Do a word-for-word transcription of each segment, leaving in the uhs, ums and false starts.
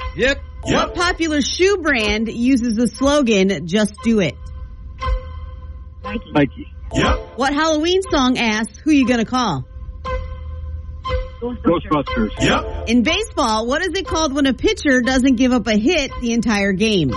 Yep. What popular shoe brand uses the slogan, just do it? Nike. Nike. Yep. What Halloween song asks, who you gonna call? Ghostbusters. Ghostbusters. Yep. In baseball, what is it called when a pitcher doesn't give up a hit the entire game?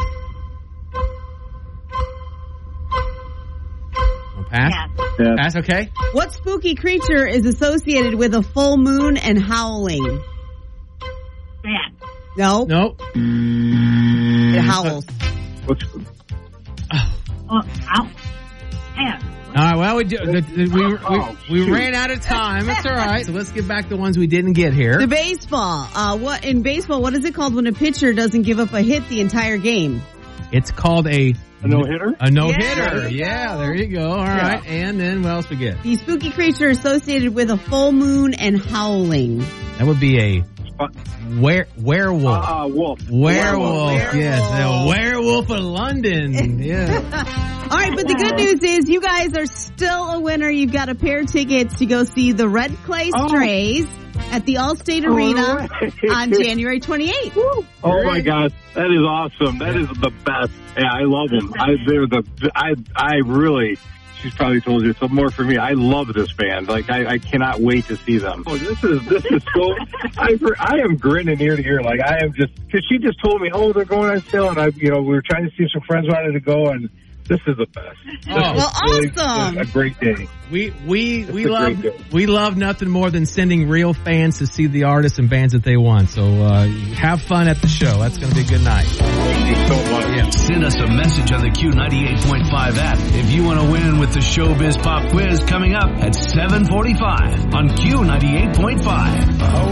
Well, pass. Pass. Yeah. Pass, okay. What spooky creature is associated with a full moon and howling? Bat. No, No. it howls. What's, Oh, ow. Pass. All right, well, we, do, the, the, we, Oh, we, we shoot. ran out of time. It's all right. So let's get back to the ones we didn't get here. The baseball. Uh, what in baseball? What is it called when a pitcher doesn't give up a hit the entire game? It's called a... a no-hitter? A no-hitter. Yeah. Yeah, there you go. All right. And then what else we get? The spooky creature associated with a full moon and howling. That would be a were, werewolf. Ah, uh, wolf. werewolf. werewolf. Yes, the werewolf of London. Yeah. All right, but the good news is you guys are still a winner. You've got a pair of tickets to go see the Red Clay Oh. Strays at the Allstate Oh, Arena right. on January twenty-eighth. Oh my gosh, that is awesome. That is the best. Yeah, I love them. I they're the I I really. She's probably told you it's more for me. I love this band. Like I, I cannot wait to see them. Oh, this is this is so. I I am grinning ear to ear. Like I am just because she just told me, oh, they're going on sale, and I you know we were trying to see if some friends wanted to go, and this is the best. This Oh. is Well, really awesome. A great day. We we we a love great day. we love nothing more than sending real fans to see the artists and bands that they want. So uh, have fun at the show. That's going to be a good night. Thank you so much. Yeah. Send us a message on the Q ninety-eight point five app if you want to win with the Showbiz Pop Quiz coming up at seven forty-five on Q ninety-eight point five.